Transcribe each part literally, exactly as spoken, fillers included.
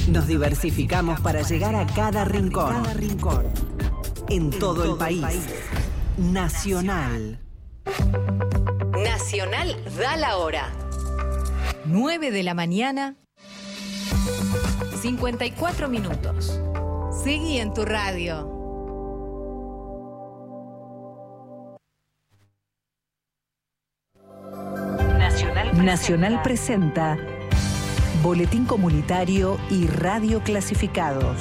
Nos diversificamos para llegar a cada rincón. Cada rincón. En todo el país. Nacional. Nacional da la hora. nueve de la mañana, cincuenta y cuatro minutos. Seguí en tu radio. Nacional presenta, Nacional presenta Boletín Comunitario y Radio Clasificados.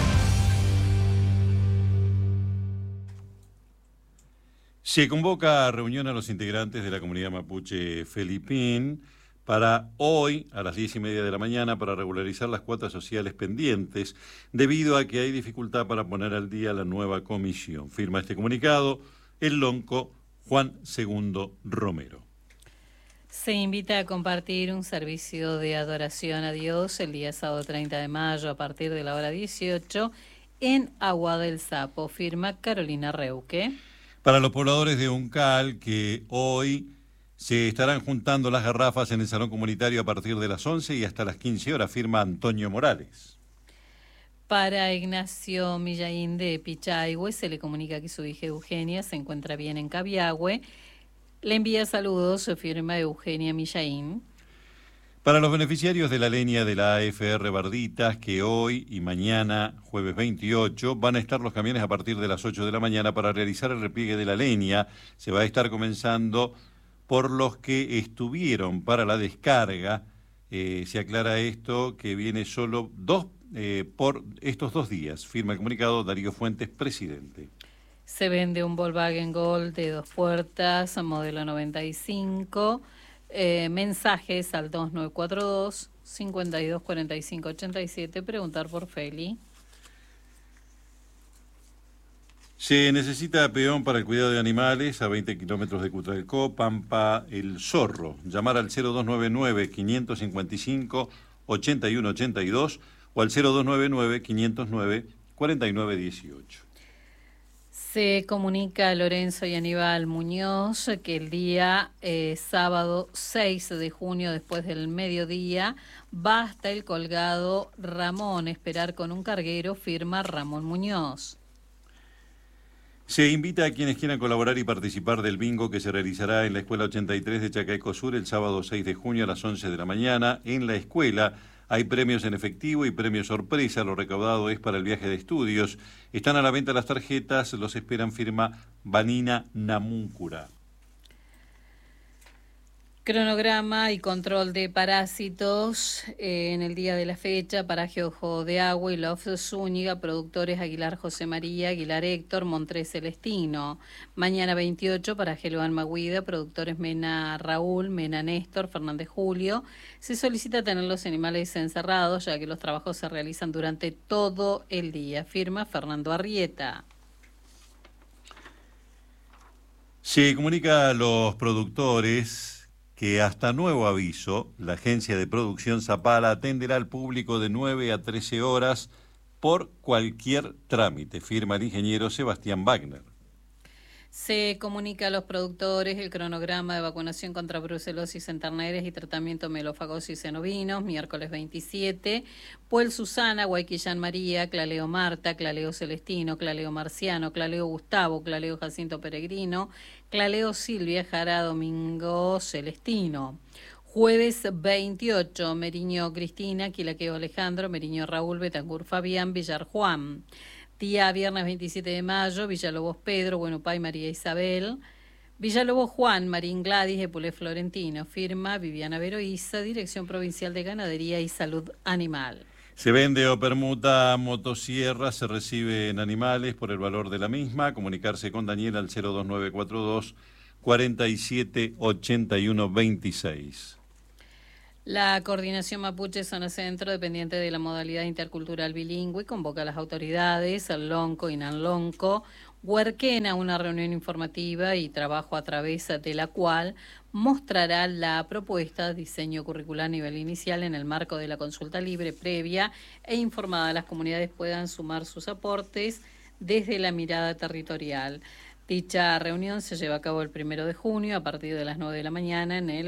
Se convoca a reunión a los integrantes de la comunidad mapuche Felipín para hoy a las diez y media de la mañana para regularizar las cuotas sociales pendientes debido a que hay dificultad para poner al día la nueva comisión. Firma este comunicado el lonco Juan Segundo Romero. Se invita a compartir un servicio de adoración a Dios el día sábado treinta de mayo a partir de la hora dieciocho en Agua del Sapo. Firma Carolina Reuque. Para los pobladores de Uncal, que hoy se estarán juntando las garrafas en el salón comunitario a partir de las once y hasta las quince horas, firma Antonio Morales. Para Ignacio Millaín de Pichahue, se le comunica que su hija Eugenia se encuentra bien en Cabiahue. Le envía saludos, se firma Eugenia Millaín. Para los beneficiarios de la leña de la A F R Barditas, que hoy y mañana, jueves veintiocho, van a estar los camiones a partir de las ocho de la mañana para realizar el repliegue de la leña. Se va a estar comenzando por los que estuvieron para la descarga. Eh, se aclara esto, que viene solo dos eh, por estos dos días. Firma el comunicado Darío Fuentes, presidente. Se vende un Volkswagen Gol de dos puertas, modelo noventa y cinco. Eh, mensajes al dos nueve cuatro dos, cinco dos cuatro cinco ocho siete. Preguntar por Feli. Se necesita peón para el cuidado de animales a veinte kilómetros de Cutralcó, Pampa El Zorro. Llamar al cero dos nueve nueve, cinco cinco cinco, ocho uno ocho dos o al cero dos nueve nueve, quinientos nueve, cuarenta y nueve dieciocho. Se comunica a Lorenzo y Aníbal Muñoz que el día eh, sábado seis de junio, después del mediodía, va hasta el colgado Ramón, esperar con un carguero, firma Ramón Muñoz. Se invita a quienes quieran colaborar y participar del bingo que se realizará en la Escuela ochenta y tres de Chacaeco Sur el sábado seis de junio a las once de la mañana. En la escuela hay premios en efectivo y premios sorpresa. Lo recaudado es para el viaje de estudios. Están a la venta las tarjetas, los esperan, firma Vanina Namúncura. Cronograma y control de parásitos eh, en el día de la fecha. Paraje Ojo de Agua y Love Zúñiga, productores Aguilar José María, Aguilar Héctor, Montrés Celestino. Mañana veintiocho, Paraje Loan Maguida, productores Mena Raúl, Mena Néstor, Fernández Julio. Se solicita tener los animales encerrados, ya que los trabajos se realizan durante todo el día. Firma Fernando Arrieta. Se comunica a los productores que hasta nuevo aviso, la agencia de producción Zapala atenderá al público de nueve a trece horas por cualquier trámite, firma el ingeniero Sebastián Wagner. Se comunica a los productores el cronograma de vacunación contra brucelosis en terneros y tratamiento melofagosis en ovinos, miércoles veintisiete, Puel Susana, Guayquillán María, Claleo Marta, Claleo Celestino, Claleo Marciano, Claleo Gustavo, Claleo Jacinto Peregrino, Claleo Silvia Jara, Domingo Celestino. Jueves veintiocho, Meriño Cristina, Quilaqueo Alejandro, Meriño Raúl, Betancur Fabián, Villar Juan. Día viernes veintisiete de mayo, Villalobos Pedro, Buenupay María Isabel, Villalobos Juan, Marín Gladys, Epulé Florentino, firma Viviana Veroiza, Dirección Provincial de Ganadería y Salud Animal. Se vende o permuta motosierra, se reciben animales por el valor de la misma. Comunicarse con Daniel al cero dos nueve cuatro dos, cuarenta y siete, ochenta y uno veintiséis. La Coordinación Mapuche Zona Centro, dependiente de la modalidad intercultural bilingüe, convoca a las autoridades, al Lonco y Nanlonco, Huerquén, a una reunión informativa y trabajo a través de la cual mostrará la propuesta de diseño curricular a nivel inicial en el marco de la consulta libre previa e informada. Las comunidades puedan sumar sus aportes desde la mirada territorial. Dicha reunión se lleva a cabo el primero de junio a partir de las nueve de la mañana en el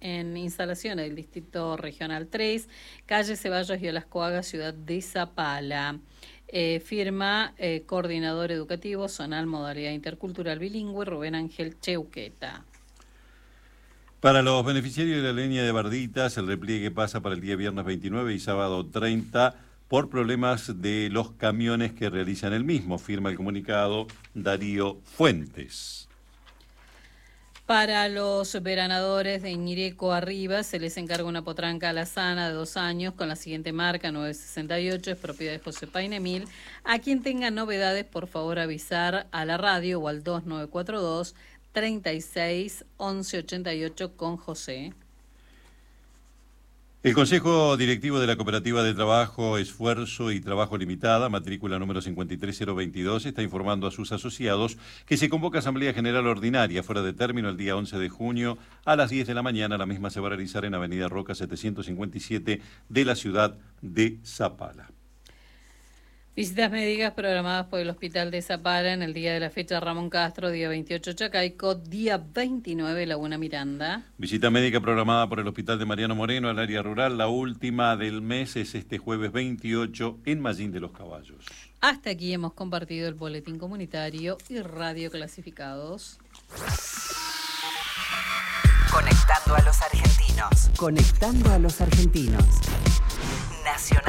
en instalaciones del Distrito Regional tres, calle Ceballos y Olascoaga, ciudad de Zapala. Eh, firma eh, coordinador educativo, zonal, modalidad intercultural bilingüe, Rubén Ángel Cheuqueta. Para los beneficiarios de la línea de Barditas, el repliegue pasa para el día viernes veintinueve y sábado treinta por problemas de los camiones que realizan el mismo. Firma el comunicado Darío Fuentes. Para los veranadores de Ñireco Arriba se les encarga una potranca alazana de dos años con la siguiente marca nueve sesenta y ocho, es propiedad de José Painemil. A quien tenga novedades, por favor avisar a la radio o al dos nueve cuatro dos, treinta y seis, once ochenta y ocho con José. El Consejo Directivo de la Cooperativa de Trabajo, Esfuerzo y Trabajo Limitada, matrícula número cincuenta y tres cero veintidós, está informando a sus asociados que se convoca Asamblea General Ordinaria fuera de término el día once de junio a las diez de la mañana. La misma se va a realizar en Avenida Roca setecientos cincuenta y siete de la ciudad de Zapala. Visitas médicas programadas por el Hospital de Zapala en el día de la fecha Ramón Castro, día veintiocho Chacaico, día veintinueve Laguna Miranda. Visita médica programada por el Hospital de Mariano Moreno al área rural. La última del mes es este jueves veintiocho en Mallín de los Caballos. Hasta aquí hemos compartido el boletín comunitario y radio clasificados. Conectando a los argentinos. Conectando a los argentinos. Nacional.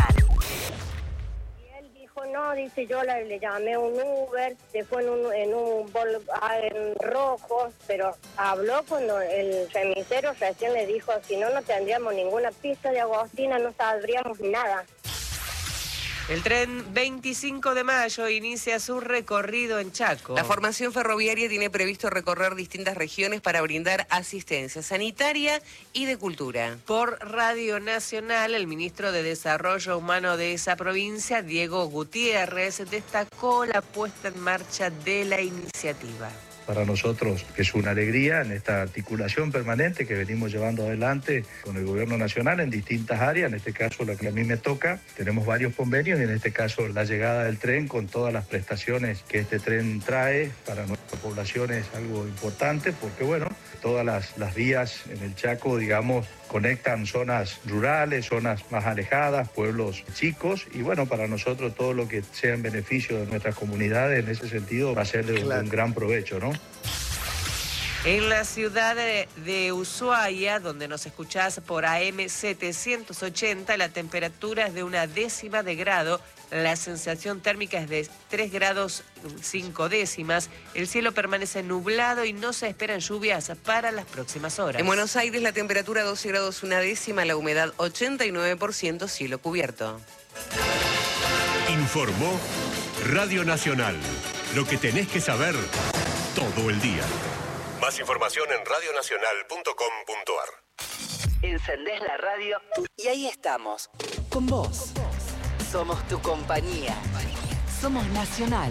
No, dice, yo le, le llamé un Uber, se fue en un, en un Volkswagen rojo, pero habló cuando el remisero recién le dijo, si no, no tendríamos ninguna pista de Agostina, no sabríamos nada. El tren veinticinco de mayo inicia su recorrido en Chaco. La formación ferroviaria tiene previsto recorrer distintas regiones para brindar asistencia sanitaria y de cultura. Por Radio Nacional, el ministro de Desarrollo Humano de esa provincia, Diego Gutiérrez, destacó la puesta en marcha de la iniciativa. Para nosotros es una alegría en esta articulación permanente que venimos llevando adelante con el gobierno nacional en distintas áreas, en este caso la que a mí me toca. Tenemos varios convenios y en este caso la llegada del tren con todas las prestaciones que este tren trae para nuestra población es algo importante porque, bueno, todas las, las vías en el Chaco, digamos, conectan zonas rurales, zonas más alejadas, pueblos chicos y bueno, para nosotros todo lo que sea en beneficio de nuestras comunidades en ese sentido va a ser de claro. un gran provecho, ¿no? En la ciudad de, de Ushuaia, donde nos escuchás por A M setecientos ochenta, la temperatura es de una décima de grado, la sensación térmica es de tres grados cinco décimas, el cielo permanece nublado y no se esperan lluvias para las próximas horas. En Buenos Aires la temperatura doce grados una décima, la humedad ochenta y nueve por ciento, cielo cubierto. Informó Radio Nacional, lo que tenés que saber todo el día. Más información en radio nacional punto com punto a r. Encendés la radio y ahí estamos, con vos. Somos tu compañía. Somos Nacional.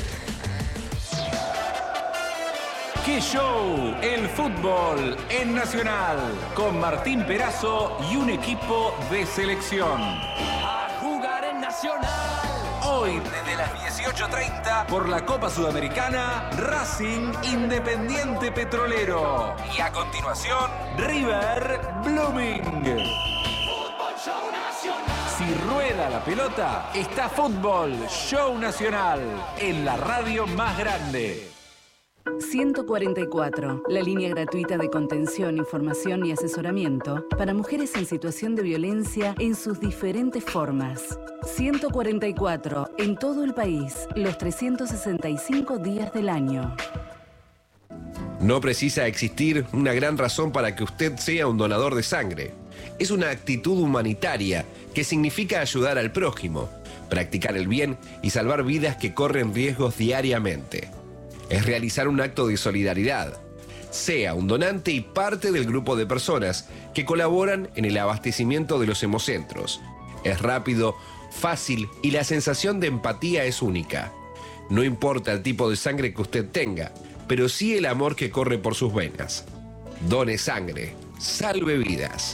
¡Qué show! El fútbol en Nacional, con Martín Perazo y un equipo de selección. A jugar en Nacional. Hoy, desde las dieciocho treinta, por la Copa Sudamericana, Racing Independiente Petrolero. Y a continuación, River Blooming. Fútbol Show Nacional. Si rueda la pelota, está Fútbol Show Nacional, en la radio más grande. ciento cuarenta y cuatro, la línea gratuita de contención, información y asesoramiento para mujeres en situación de violencia en sus diferentes formas. ciento cuarenta y cuatro, en todo el país, los trescientos sesenta y cinco días del año. No precisa existir una gran razón para que usted sea un donador de sangre. Es una actitud humanitaria que significa ayudar al prójimo, practicar el bien y salvar vidas que corren riesgos diariamente. Es realizar un acto de solidaridad. Sea un donante y parte del grupo de personas que colaboran en el abastecimiento de los hemocentros. Es rápido, fácil y la sensación de empatía es única. No importa el tipo de sangre que usted tenga, pero sí el amor que corre por sus venas. Done sangre, salve vidas.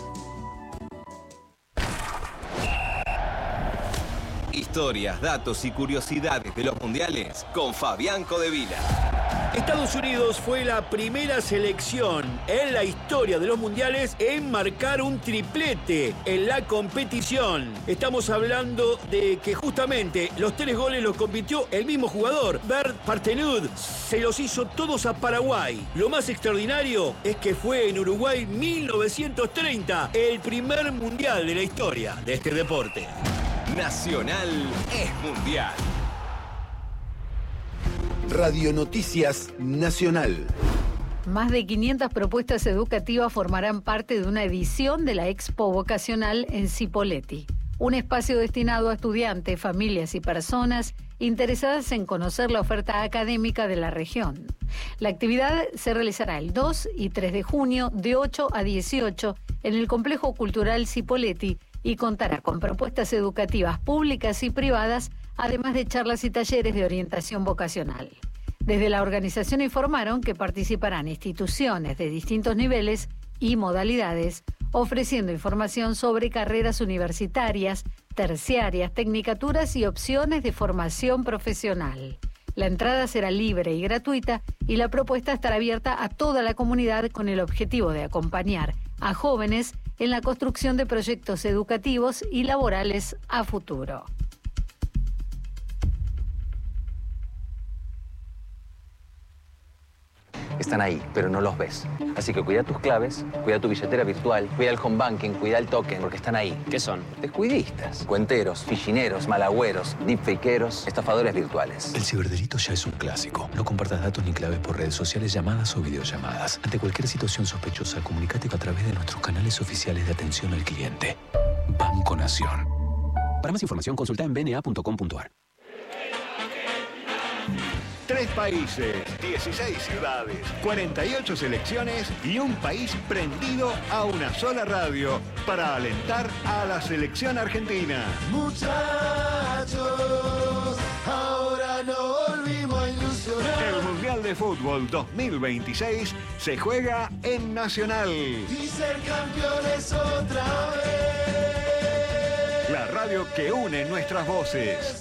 Historias, datos y curiosidades de los mundiales con Fabián Codevila. Estados Unidos fue la primera selección en la historia de los mundiales en marcar un triplete en la competición. Estamos hablando de que justamente los tres goles los compitió el mismo jugador, Bert Partenud. Se los hizo todos a Paraguay. Lo más extraordinario es que fue en Uruguay mil novecientos treinta, el primer mundial de la historia de este deporte. Nacional es mundial. Radio Noticias Nacional. Más de quinientas propuestas educativas formarán parte de una edición de la Expo Vocacional en Cipolletti, un espacio destinado a estudiantes, familias y personas interesadas en conocer la oferta académica de la región. La actividad se realizará el dos y tres de junio de ocho a dieciocho en el Complejo Cultural Cipolletti y contará con propuestas educativas públicas y privadas, además de charlas y talleres de orientación vocacional. Desde la organización informaron que participarán instituciones de distintos niveles y modalidades, ofreciendo información sobre carreras universitarias, terciarias, tecnicaturas y opciones de formación profesional. La entrada será libre y gratuita y la propuesta estará abierta a toda la comunidad con el objetivo de acompañar a jóvenes en la construcción de proyectos educativos y laborales a futuro. Están ahí, pero no los ves. Así que cuida tus claves, cuida tu billetera virtual, cuida el home banking, cuida el token, porque están ahí. ¿Qué son? Descuidistas, cuenteros, fichineros, malagüeros, deepfakeros, estafadores virtuales. El ciberdelito ya es un clásico. No compartas datos ni claves por redes sociales, llamadas o videollamadas. Ante cualquier situación sospechosa, comunícate a través de nuestros canales oficiales de atención al cliente. Banco Nación. Para más información, consulta en b n a punto com punto a r. Tres países, dieciséis ciudades, cuarenta y ocho selecciones y un país prendido a una sola radio para alentar a la selección argentina. Muchachos, ahora no volvimos a ilusionar. El Mundial de Fútbol dos mil veintiséis se juega en Nacional. Y ser campeones otra vez. La radio que une nuestras voces.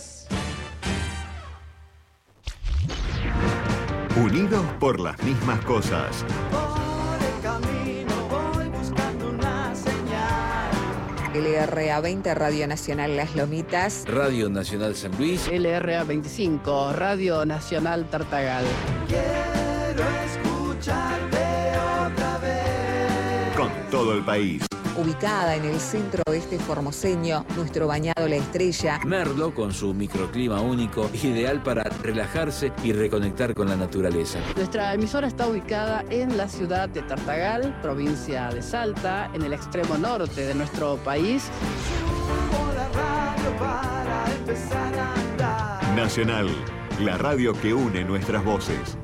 Unidos por las mismas cosas. Por el camino voy buscando una señal. L R A veinte, Radio Nacional Las Lomitas. Radio Nacional San Luis. L R A veinticinco, Radio Nacional Tartagal. Quiero escucharte otra vez. Con todo el país. Ubicada en el centro oeste formoseño, nuestro bañado La Estrella. Merlo, con su microclima único, ideal para relajarse y reconectar con la naturaleza. Nuestra emisora está ubicada en la ciudad de Tartagal, provincia de Salta, en el extremo norte de nuestro país. Subo la radio para empezar a andar. Nacional, la radio que une nuestras voces.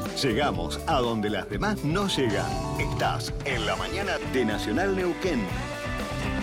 Llegamos a donde las demás no llegan. Estás en la mañana de Nacional Neuquén.